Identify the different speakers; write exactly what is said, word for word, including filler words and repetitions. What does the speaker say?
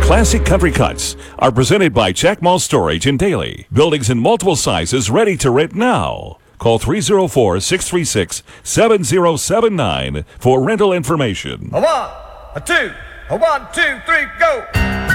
Speaker 1: Classic Country Cuts are presented by Jack Mall Storage in Daly. Buildings in multiple sizes ready to rent now. Call three oh four, six three six, seven oh seven nine for rental information.
Speaker 2: A one, a two, a one, two, three, go!